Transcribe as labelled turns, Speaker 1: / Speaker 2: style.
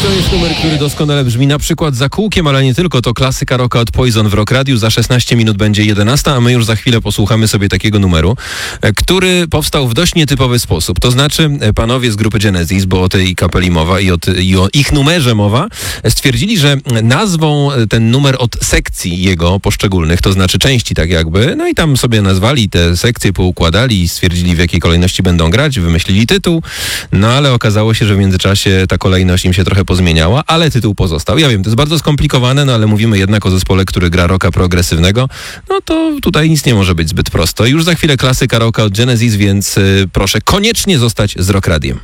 Speaker 1: To jest numer, który doskonale brzmi na przykład za kółkiem, ale nie tylko. To klasyka rocka od Poison w Rock Radiu. Za 16 minut będzie 11, a my już za chwilę posłuchamy sobie takiego numeru, który powstał w dość nietypowy sposób. To znaczy panowie z grupy Genesis, bo o tej kapeli mowa i o ich numerze mowa, stwierdzili, że nazwą ten numer od sekcji jego poszczególnych, to znaczy części tak jakby, no i tam sobie nazwali te sekcje, poukładali i stwierdzili, w jakiej kolejności będą grać, wymyślili tytuł, no ale okazało się, że w międzyczasie ta kolejność im się trochę pozmieniała, ale tytuł pozostał. Ja wiem, to jest bardzo skomplikowane, no ale mówimy jednak o zespole, który gra rocka progresywnego, no to tutaj nic nie może być zbyt prosto. Już za chwilę klasyka rocka od Genesis, więc proszę koniecznie zostać z Rock Radiem.